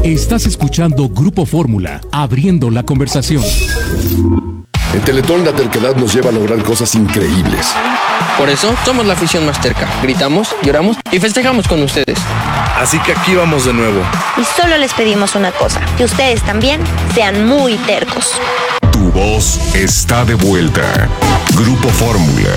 Estás escuchando Grupo Fórmula, abriendo la conversación. En Teletón la terquedad nos lleva a lograr cosas increíbles. Por eso somos la afición más terca. Gritamos, lloramos y festejamos con ustedes. Así que aquí vamos de nuevo. Y solo les pedimos una cosa, que ustedes también sean muy tercos. Tu voz está de vuelta. Grupo Fórmula.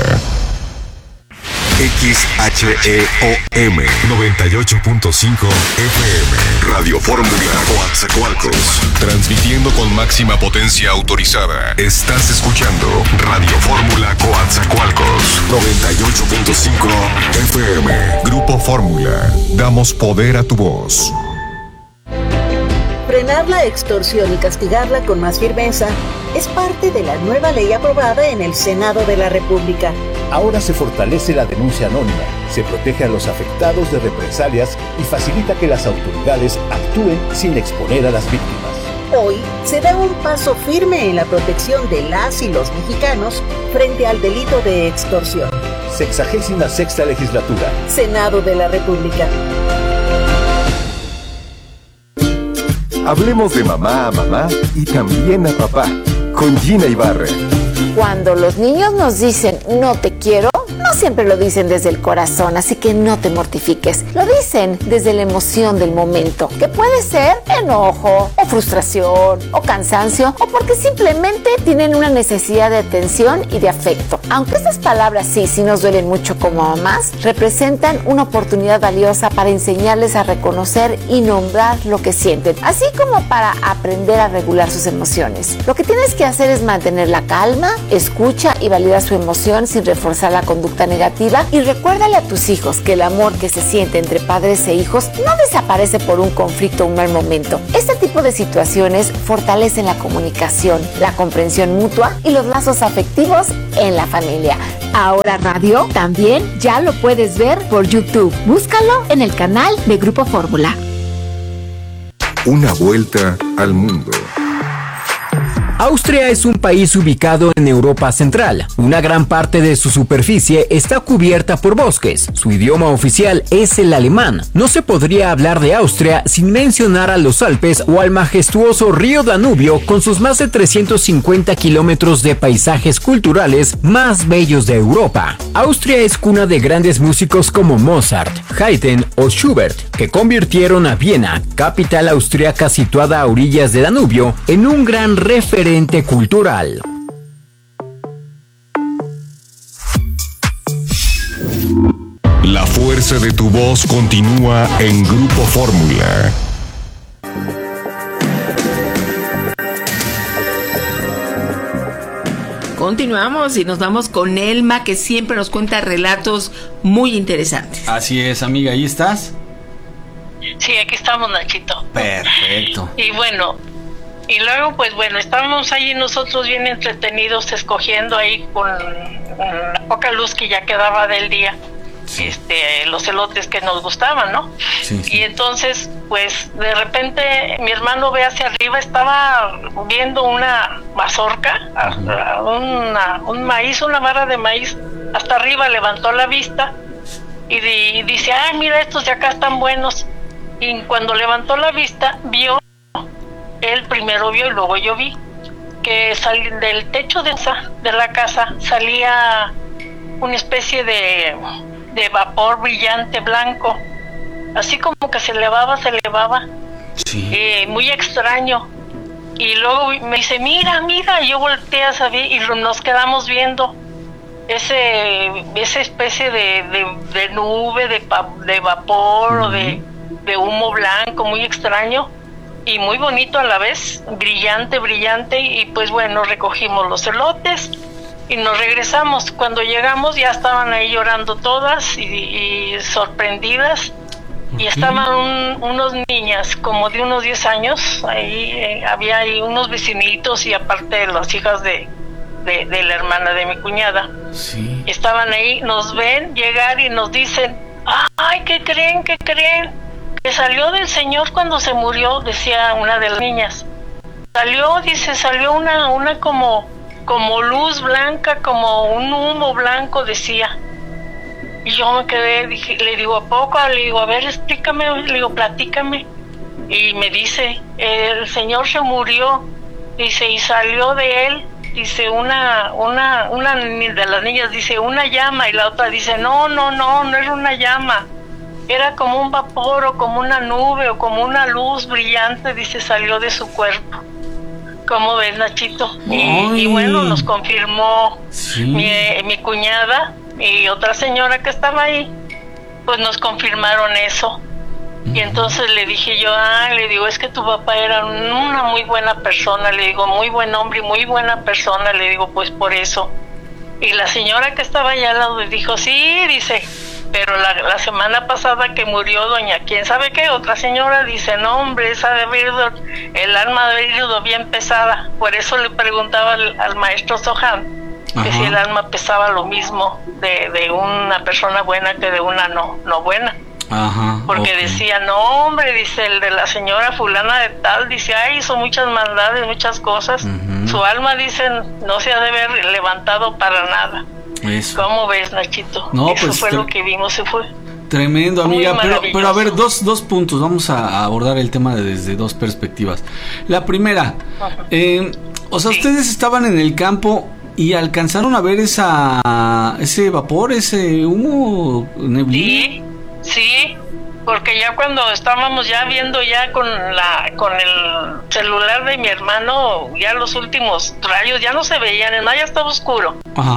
XHEOM 98.5 FM. Radio Fórmula Coatzacoalcos. Transmitiendo con máxima potencia autorizada. Estás escuchando Radio Fórmula Coatzacoalcos 98.5 FM. Grupo Fórmula. Damos poder a tu voz. Frenar la extorsión y castigarla con más firmeza es parte de la nueva ley aprobada en el Senado de la República. Ahora se fortalece la denuncia anónima, se protege a los afectados de represalias y facilita que las autoridades actúen sin exponer a las víctimas. Hoy se da un paso firme en la protección de las y los mexicanos frente al delito de extorsión. 66ª Legislatura. Senado de la República. Hablemos de mamá a mamá y también a papá, con Gina Ibarra. Cuando los niños nos dicen no te quiero, no siempre lo dicen desde el corazón, así que no te mortifiques. Lo dicen desde la emoción del momento, que puede ser enojo, o frustración, o cansancio, o porque simplemente tienen una necesidad de atención y de afecto. Aunque estas palabras sí nos duelen mucho como mamás, representan una oportunidad valiosa para enseñarles a reconocer y nombrar lo que sienten, así como para aprender a regular sus emociones. Lo que tienes que hacer es mantener la calma, escucha y valida su emoción sin reforzar la conducta negativa, y recuérdale a tus hijos que el amor que se siente entre padres e hijos no desaparece por un conflicto o un mal momento. Este tipo de situaciones fortalecen la comunicación, la comprensión mutua y los lazos afectivos en la familia. Ahora Radio también ya lo puedes ver por YouTube. Búscalo en el canal de Grupo Fórmula. Una vuelta al mundo. Austria es un país ubicado en Europa Central. Una gran parte de su superficie está cubierta por bosques. Su idioma oficial es el alemán. No se podría hablar de Austria sin mencionar a los Alpes o al majestuoso río Danubio con sus más de 350 kilómetros de paisajes culturales más bellos de Europa. Austria es cuna de grandes músicos como Mozart, Haydn o Schubert, que convirtieron a Viena, capital austriaca situada a orillas de Danubio, en un gran referente cultural. La fuerza de tu voz continúa en Grupo Fórmula. Continuamos y nos vamos con Elma, que siempre nos cuenta relatos muy interesantes. Así es, amiga, ¿ahí estás? Sí, aquí estamos, Nachito. Perfecto. Y bueno, y luego pues bueno, estábamos ahí nosotros bien entretenidos escogiendo ahí con la poca luz que ya quedaba del día, sí, los elotes que nos gustaban, ¿no? Sí, sí. Y entonces pues de repente mi hermano ve hacia arriba, estaba viendo una mazorca, un maíz, una vara de maíz, hasta arriba levantó la vista y dice, ay, mira, estos de acá están buenos. Y cuando levantó la vista, él primero vio y luego yo vi que del techo de la casa salía una especie de vapor brillante blanco, así como que se elevaba, sí, muy extraño. Y luego me dice, mira, y yo volteé a saber y nos quedamos viendo esa especie de nube, de vapor, o de humo blanco muy extraño y muy bonito a la vez, brillante, y pues bueno, recogimos los elotes y nos regresamos. Cuando llegamos ya estaban ahí llorando todas y sorprendidas, y estaban unos niñas como de unos 10 años, ahí había ahí unos vecinitos y aparte las hijas de la hermana de mi cuñada, sí, estaban ahí, nos ven llegar y nos dicen, ay, ¿qué creen? Que salió del señor cuando se murió, decía una de las niñas. Salió una como luz blanca, como un humo blanco, decía. Y yo me quedé, le digo, ¿a poco? Le digo, a ver, explícame, le digo, platícame. y me dice, el señor se murió, dice, y salió de él, dice, una de las niñas dice, una llama, y la otra dice, no era una llama, era como un vapor o como una nube o como una luz brillante, dice, salió de su cuerpo. ¿Cómo ves, Nachito? Y bueno, nos confirmó mi cuñada y otra señora que estaba ahí, pues nos confirmaron eso. Y entonces le dije yo, le digo, es que tu papá era una muy buena persona, le digo, muy buen hombre y muy buena persona, le digo, pues por eso. Y la señora que estaba allá al lado dijo, sí, dice, pero la semana pasada que murió doña quién sabe qué, otra señora dice, no hombre, esa de haber ido, el alma de haber ido bien pesada. Por eso le preguntaba al maestro Sohan, que si el alma pesaba lo mismo de una persona buena que de una no buena. Porque decía, no hombre, dice, el de la señora fulana de tal, dice, hizo muchas maldades, muchas cosas, su alma, dicen, no se ha de haber levantado para nada. Eso. ¿Cómo ves, Nachito? No, eso pues fue lo que vimos, se fue. Tremendo, amiga, pero a ver, dos puntos, vamos a abordar el tema desde dos perspectivas. La primera, o sea, ustedes estaban en el campo y alcanzaron a ver ese vapor, ese humo, neblina. Sí, porque ya cuando estábamos ya viendo ya con el celular de mi hermano, ya los últimos rayos ya no se veían, el mar ya estaba oscuro.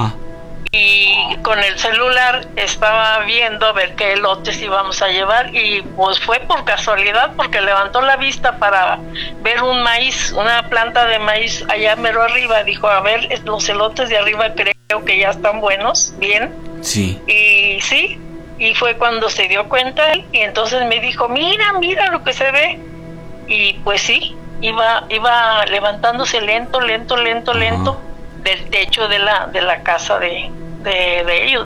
Y con el celular estaba viendo a ver qué elotes íbamos a llevar, y pues fue por casualidad, porque levantó la vista para ver un maíz, una planta de maíz allá mero arriba. Dijo, a ver, los elotes de arriba creo que ya están buenos, bien. Sí. Y sí, y fue cuando se dio cuenta él, y entonces me dijo, mira lo que se ve. Y pues sí, iba levantándose lento del techo de la casa de ellos,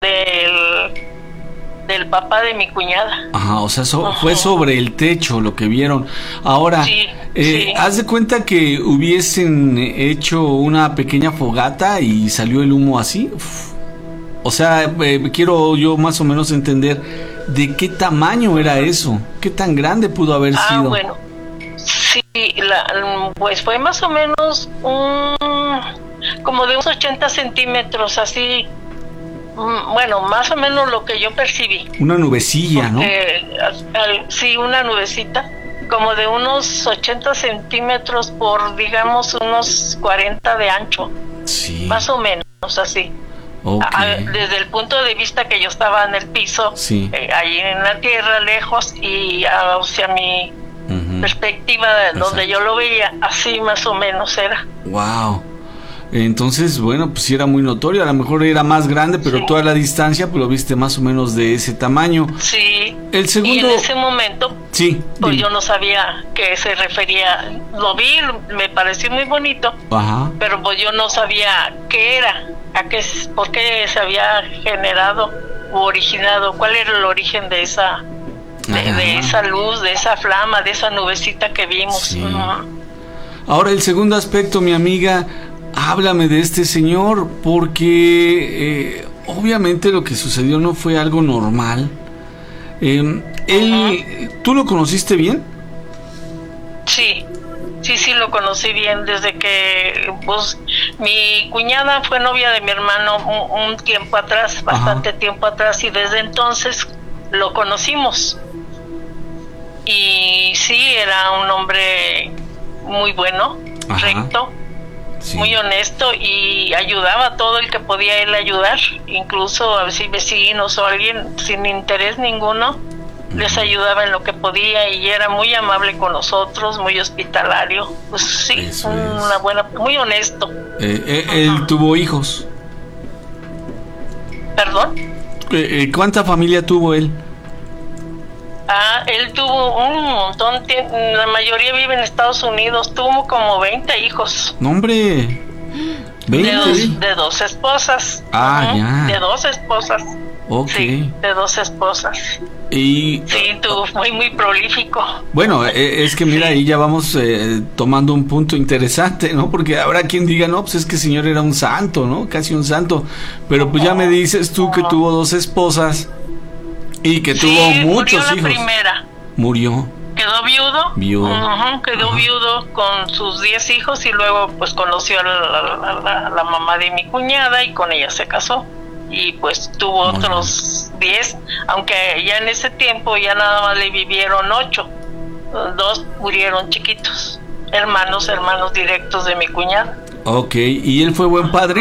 del papá de mi cuñada. O sea, fue sobre el techo lo que vieron. Ahora, haz de cuenta que hubiesen hecho una pequeña fogata y salió el humo así. O sea, quiero yo más o menos entender de qué tamaño era eso, qué tan grande pudo haber sido. Bueno, sí, pues fue más o menos como de unos 80 centímetros, así, bueno, más o menos lo que yo percibí. Una nubecilla, ¿no? Sí, una nubecita, como de unos 80 centímetros por, digamos, unos 40 de ancho. Sí. Más o menos, así. Desde el punto de vista que yo estaba en el piso, ahí en la tierra, lejos, y hacia mi perspectiva, donde yo lo veía, así más o menos era. Wow. Entonces, bueno, pues sí era muy notorio, a lo mejor era más grande, pero toda la distancia pues lo viste más o menos de ese tamaño. Sí. El segundo... Y en ese momento, pues yo no sabía qué se refería. Lo vi, me pareció muy bonito, pero pues yo no sabía qué era, por qué se había generado o originado, cuál era el origen de esa luz, de esa flama, de esa nubecita que vimos. Sí. Ahora el segundo aspecto, mi amiga, háblame de este señor, porque obviamente lo que sucedió no fue algo normal. ¿Tú lo conociste bien? Sí, lo conocí bien desde que pues mi cuñada fue novia de mi hermano un tiempo atrás, bastante tiempo atrás, y desde entonces lo conocimos. Y sí, era un hombre muy bueno, recto, muy honesto, y ayudaba a todo el que podía él ayudar, incluso a veces vecinos o alguien sin interés ninguno, les ayudaba en lo que podía, y era muy amable con nosotros, muy hospitalario. Pues sí, muy honesto. ¿Él tuvo hijos? ¿Perdón? ¿Cuánta familia tuvo él? Él tuvo un montón, la mayoría vive en Estados Unidos, tuvo como 20 hijos. No, hombre, 20. De dos esposas. Ya. De dos esposas. Sí, de dos esposas. Y sí, tuvo muy prolífico. Bueno, es que mira, ahí ya vamos tomando un punto interesante, ¿no? Porque habrá quien diga, no, pues es que el señor era un santo, ¿no? Casi un santo. Pero pues ya me dices tú que tuvo dos esposas y que tuvo muchos hijos. Murió la primera. Murió. Quedó viudo. Quedó viudo con sus 10 hijos y luego pues conoció a la mamá de mi cuñada y con ella se casó. Y pues tuvo otros 10, aunque ya en ese tiempo ya nada más le vivieron 8. 2 murieron chiquitos, hermanos directos de mi cuñada. Ok, ¿y él fue buen padre?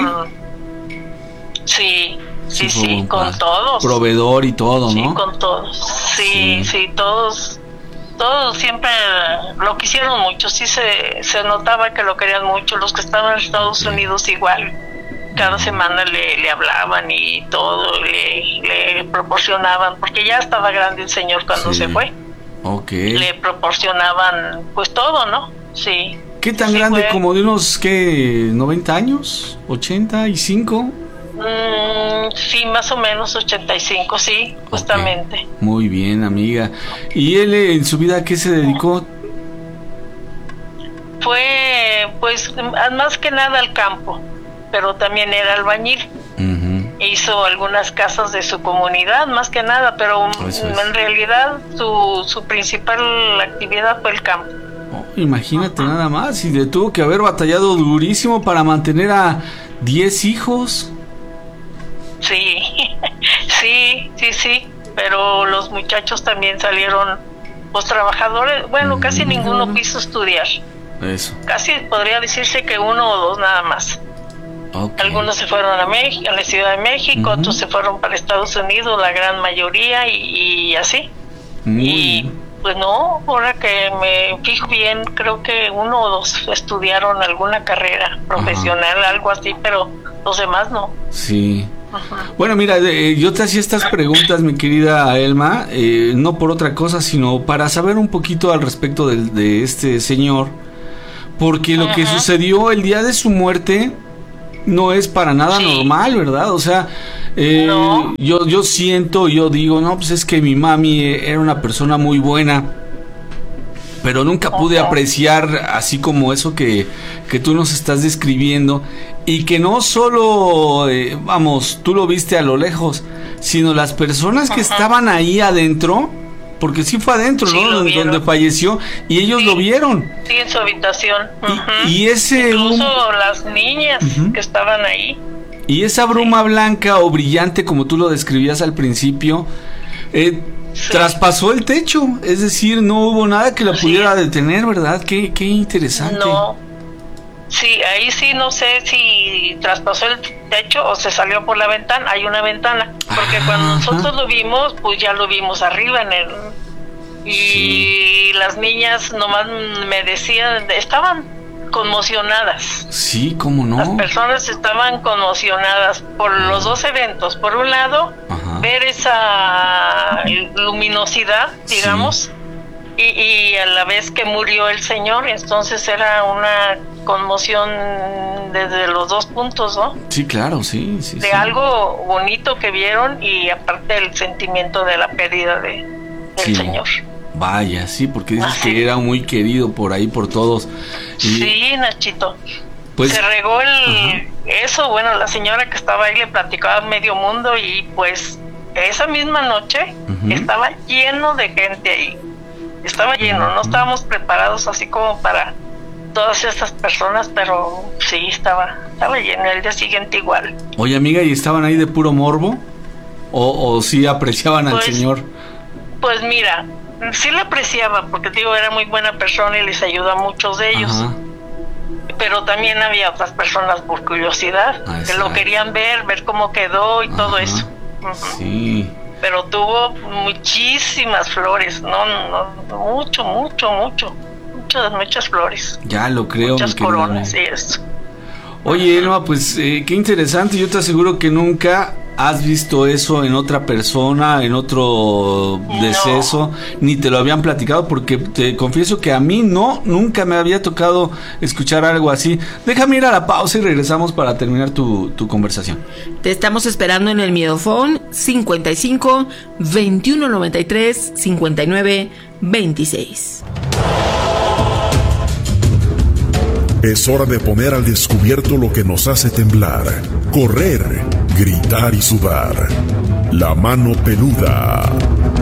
Sí, con todos. Proveedor y todo, ¿no? Sí, con todos. Sí, todos siempre lo quisieron mucho. Sí se notaba que lo querían mucho. Los que estaban en Estados Unidos igual. Cada semana le hablaban y todo, le proporcionaban, porque ya estaba grande el señor cuando se fue. Okay. Le proporcionaban pues todo, ¿no? Sí. ¿Qué tan grande? Fue... ¿Como de unos, qué, 90 años? ¿85? Sí, más o menos 85, sí, justamente. Okay. Muy bien, amiga. ¿Y él en su vida a qué se dedicó? Fue, pues, más que nada al campo, pero también era albañil. Hizo algunas casas de su comunidad, más que nada, pero en realidad su principal actividad fue el campo. Imagínate nada más, y le tuvo que haber batallado durísimo para mantener a 10 hijos. Sí, pero los muchachos también salieron, pues, trabajadores. Bueno, casi ninguno quiso estudiar. Eso. Casi podría decirse que 1 o 2 nada más. Okay. Algunos se fueron a México, a la Ciudad de México, otros se fueron para Estados Unidos, la gran mayoría, y así. Y pues no, ahora que me fijo bien, creo que 1 o 2 estudiaron alguna carrera profesional, algo así, pero los demás no. Sí. Bueno, mira, yo te hacía estas preguntas, mi querida Elma, no por otra cosa, sino para saber un poquito al respecto de este señor, porque lo que sucedió el día de su muerte no es para nada normal, ¿verdad? O sea, no. yo siento, yo digo, no, pues es que mi mami era una persona muy buena, pero nunca pude apreciar así como eso que tú nos estás describiendo, y que no solo, vamos, tú lo viste a lo lejos, sino las personas que estaban ahí adentro, porque sí fue adentro, ¿no? Donde falleció, y ellos lo vieron. Sí, en su habitación. Y ese... Incluso las niñas que estaban ahí. Y esa bruma blanca o brillante, como tú lo describías al principio, traspasó el techo, es decir, no hubo nada que la pudiera detener, ¿verdad? Qué interesante. No. Sí, ahí sí no sé si traspasó el techo o se salió por la ventana. Hay una ventana, porque cuando nosotros lo vimos, pues ya lo vimos arriba en el... Y las niñas nomás me decían, estaban conmocionadas. Sí, ¿cómo no? Las personas estaban conmocionadas por los dos eventos. Por un lado, ver esa luminosidad, digamos, y a la vez que murió el señor, entonces era una conmoción desde los dos puntos, ¿no? Sí, claro, sí. De algo bonito que vieron, y aparte el sentimiento de la pérdida del señor. Vaya, sí, porque dices que era muy querido por ahí, por todos. Sí, Nachito. Pues, se regó eso, bueno, la señora que estaba ahí le platicaba a medio mundo, y pues esa misma noche estaba lleno de gente ahí. Estaba lleno, no estábamos preparados así como para todas estas personas, pero sí, estaba lleno. El día siguiente igual. Oye, amiga, ¿y estaban ahí de puro morbo? ¿O sí apreciaban al señor? Pues mira, sí le apreciaba, porque digo, era muy buena persona y les ayudó a muchos de ellos. Pero también había otras personas por curiosidad, que lo querían ver cómo quedó y todo eso. Sí. Pero tuvo muchísimas flores, muchas flores. Ya lo creo. Muchas coronas y eso. Oye, Elma, pues qué interesante. Yo te aseguro que nunca has visto eso en otra persona, en otro deceso, ni te lo habían platicado, porque te confieso que a mí nunca me había tocado escuchar algo así. Déjame ir a la pausa y regresamos para terminar tu conversación. Te estamos esperando en el Miedofón 55 21 93 59 26. Es hora de poner al descubierto lo que nos hace temblar, correr, gritar y sudar. La mano peluda.